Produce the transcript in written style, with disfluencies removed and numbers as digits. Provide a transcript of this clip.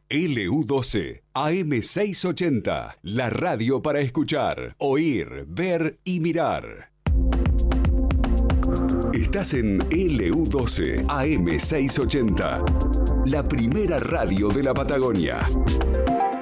LU12, AM680, la radio para escuchar, oír, ver y mirar. Estás en LU12, AM680, la primera radio de la Patagonia.